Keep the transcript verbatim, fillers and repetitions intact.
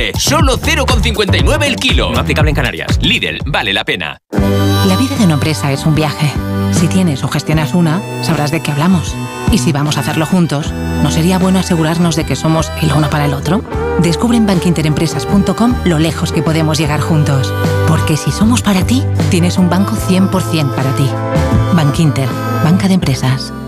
increíble. Solo cero coma cincuenta y nueve el kilo. No aplicable en Canarias. Lidl, vale la pena. La vida de una empresa es un viaje. Si tienes o gestionas una, sabrás de qué hablamos. Y si vamos a hacerlo juntos, ¿no sería bueno asegurarnos de que somos el uno para el otro? Descubre en bankinterempresas punto com lo lejos que podemos llegar juntos. Porque si somos para ti, tienes un banco cien por ciento para ti. Bankinter, banca de empresas.